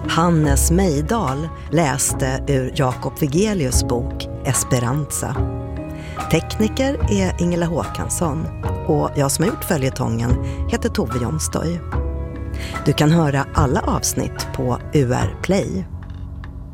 Hannes Mejdal läste ur Jakob Wigelius bok Esperanza. Tekniker är Ingela Håkansson och jag som har gjort följetongen heter Tove Jonstøy. Du kan höra alla avsnitt på UR Play.